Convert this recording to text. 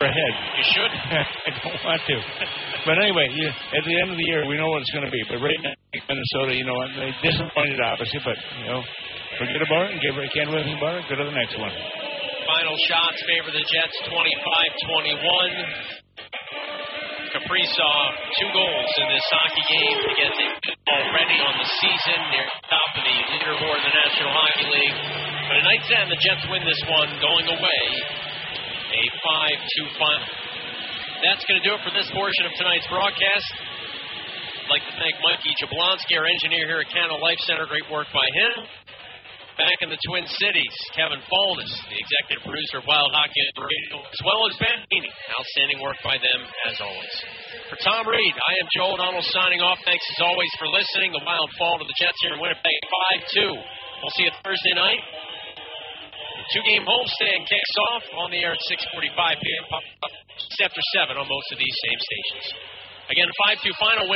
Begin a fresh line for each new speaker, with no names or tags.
ahead.
You should.
I don't want to. But anyway, at the end of the year, we know what it's going to be. But right now, Minnesota, they disappointed, obviously. But, forget about it and can't do anything about it. Go to the next one.
Final shots favor the Jets 25-21. Kaprizov, 2 goals in this hockey game to get them already on the season near the top of the leaderboard in the National Hockey League. But at night's end, the Jets win this one going away, a 5-2 final. That's going to do it for this portion of tonight's broadcast. I'd like to thank Mikey Jablonski, our engineer here at Canada Life Center. Great work by him. Back in the Twin Cities, Kevin Foldis, the executive producer of Wild Hockey on the Radio, as well as Ben Heaney. Outstanding work by them, as always. For Tom Reed, I am Joe O'Donnell signing off. Thanks, as always, for listening. The Wild fall to the Jets here in Winnipeg, 5-2. We'll see you Thursday night. The 2-game homestand kicks off on the air at 6:45 p.m. It's after 7 on most of these same stations. Again, 5-2 final win.